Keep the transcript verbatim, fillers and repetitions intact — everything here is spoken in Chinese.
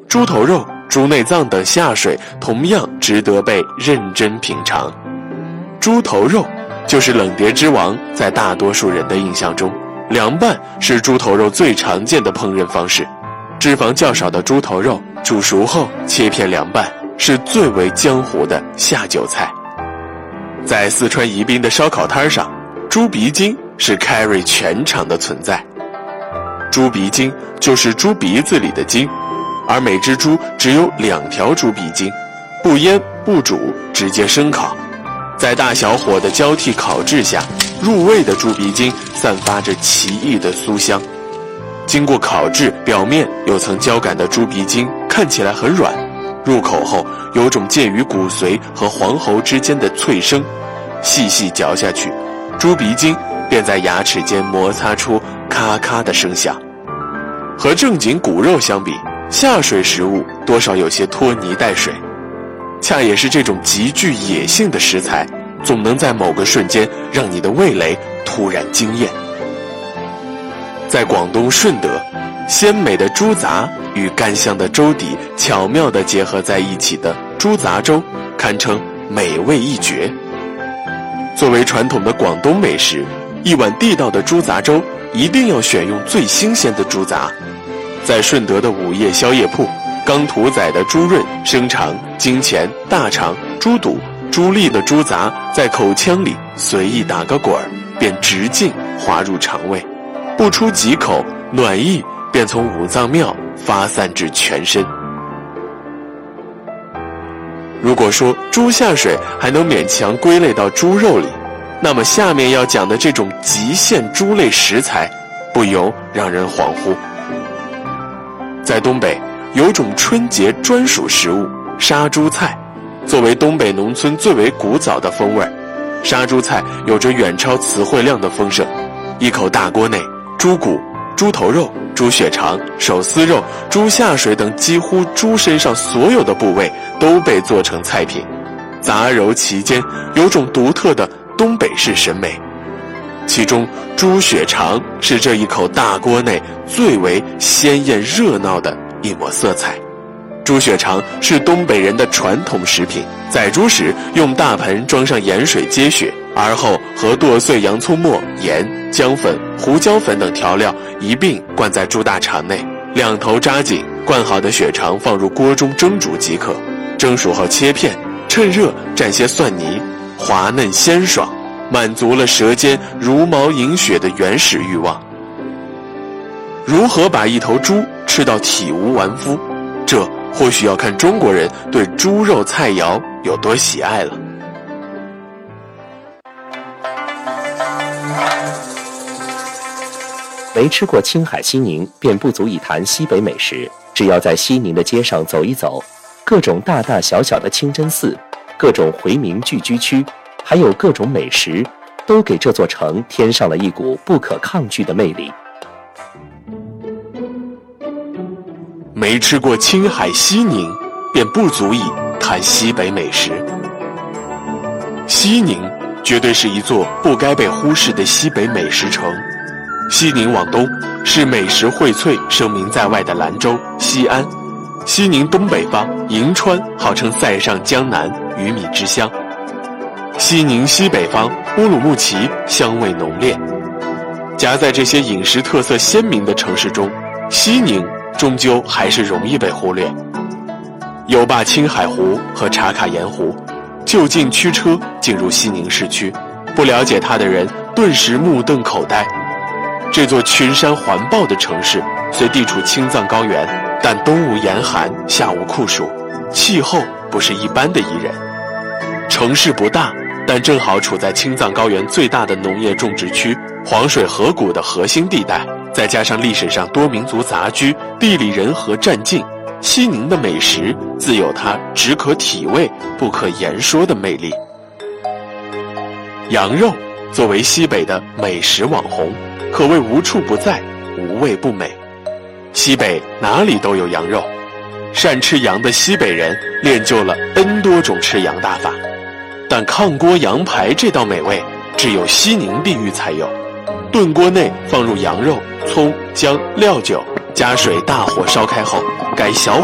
猪头肉、猪内脏等下水同样值得被认真品尝。猪头肉就是冷碟之王，在大多数人的印象中，凉拌是猪头肉最常见的烹饪方式。脂肪较少的猪头肉煮熟后切片凉拌，是最为江湖的下酒菜。在四川宜宾的烧烤摊上，猪鼻筋是 carry 全场的存在。猪鼻筋就是猪鼻子里的筋，而每只猪只有两条猪鼻筋，不腌不煮，直接生烤。在大小火的交替烤制下，入味的猪鼻筋散发着奇异的酥香。经过烤制，表面有层胶感的猪鼻筋看起来很软，入口后有种介于骨髓和黄喉之间的脆声，细细嚼下去，猪鼻筋便在牙齿间摩擦出咔咔的声响。和正经骨肉相比，下水食物多少有些拖泥带水，恰也是这种极具野性的食材，总能在某个瞬间让你的味蕾突然惊艳。在广东顺德，鲜美的猪杂与甘香的粥底巧妙地结合在一起的猪杂粥，堪称美味一绝。作为传统的广东美食，一碗地道的猪杂粥一定要选用最新鲜的猪杂。在顺德的午夜宵夜铺，刚屠宰的猪润、生肠、筋前、大肠、猪肚、猪粒的猪杂在口腔里随意打个滚儿，便直径滑入肠胃，不出几口，暖意便从五脏庙发散至全身。如果说猪下水还能勉强归类到猪肉里，那么下面要讲的这种极限猪类食材，不由让人恍惚。在东北，有种春节专属食物杀猪菜，作为东北农村最为古早的风味，杀猪菜有着远超词汇量的丰盛。一口大锅内，猪骨、猪头肉、猪血肠、手撕肉、猪下水等几乎猪身上所有的部位都被做成菜品，杂糅其间，有种独特的东北式审美。其中猪血肠是这一口大锅内最为鲜艳热闹的一抹色彩。猪血肠是东北人的传统食品，宰猪时用大盆装上盐水接血，而后和剁碎洋葱末、盐、姜粉、胡椒粉等调料一并灌在猪大肠内，两头扎紧，灌好的血肠放入锅中蒸煮即可。蒸熟后切片，趁热蘸些蒜泥，滑嫩鲜爽，满足了舌尖如毛饮血的原始欲望。如何把一头猪吃到体无完肤，这或许要看中国人对猪肉菜肴有多喜爱了。 没吃过青海西宁，便不足以谈西北美食。只要在西宁的街上走一走，各种大大小小的清真寺，各种回民聚居区，还有各种美食，都给这座城添上了一股不可抗拒的魅力。 没吃过青海西宁，便不足以谈西北美食。西宁绝对是一座不该被忽视的西北美食城。西宁往东是美食荟萃、声名在外的兰州、西安；西宁东北方，银川号称塞上江南，鱼米之乡；西宁西北方，乌鲁木齐香味浓烈。夹在这些饮食特色鲜明的城市中，西宁终究还是容易被忽略。有罢青海湖和茶卡盐湖，就近驱车进入西宁市区，不了解它的人顿时目瞪口呆。这座群山环抱的城市，虽地处青藏高原，但冬无严寒，夏无酷暑，气候不是一般的宜人。城市不大，但正好处在青藏高原最大的农业种植区黄水河谷的核心地带，再加上历史上多民族杂居，地理人和占尽，西宁的美食自有它只可体味不可言说的魅力。羊肉作为西北的美食网红，可谓无处不在，无味不美。西北哪里都有羊肉，善吃羊的西北人练就了 N 多种吃羊大法，但炕锅羊排这道美味只有西宁地域才有。炖锅内放入羊肉、葱、姜、料酒，加水大火烧开后，改小